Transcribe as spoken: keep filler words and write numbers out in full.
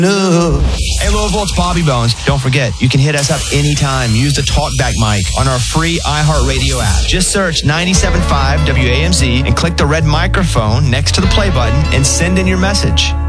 No. Hey, Louisville, it's Bobby Bones. Don't forget, you can hit us up anytime. Use the TalkBack mic on our free iHeartRadio app. Just search ninety-seven point five W A M Z and click the red microphone next to the play button and send in your message.